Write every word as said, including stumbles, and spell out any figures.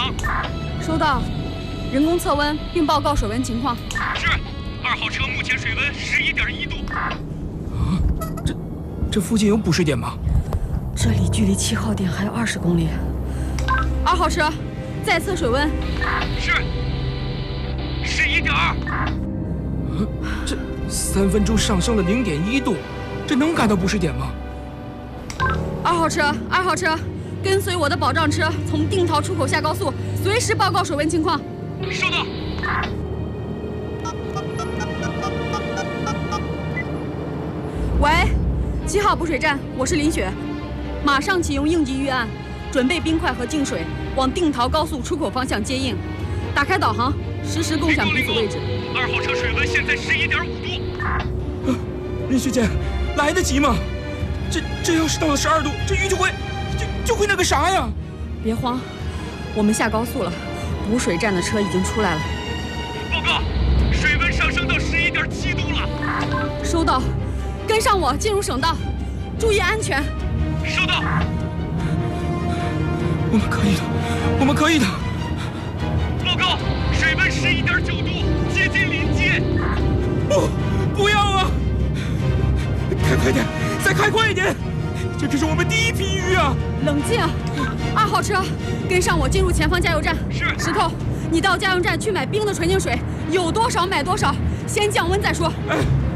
航。 收到，人工测温并报告水温情况。 是，二号车目前水温十一点一度。 啊，这这附近有补水点吗？ 这里距离七号点还有二十公里。二号车，再测水温。 是，十一点二。 啊，这三分钟上升了零点一度，这能赶到补水点吗？ 二号车，二号车，跟随我的保障车从定陶出口下高速，随时报告水温情况。 收到。 喂，七号补水站，我是林雪，马上启用应急预案，准备冰块和净水，往定陶高速出口方向接应。打开导航，实时共享彼此位置。 二号车水温现在十一点五度。 啊，林学姐，来得及吗？这这要是到了十二度，这鱼就会就就会那个啥呀！ 别慌，我们下高速了，补水站的车已经出来了。 报告，水温上升到十一点七度了。 收到，跟上我进入省道，注意安全。 收到。 我们可以的，我们可以的。 报告，水温十一点九度，接近临界。 不，不要啊！开快点，再开快一点！这只是我们第一批鱼啊！ 冷静，二号车，跟上我进入前方加油站。 是。 石头，你到加油站去买冰的纯净水，有多少买多少，先降温再说。 哎。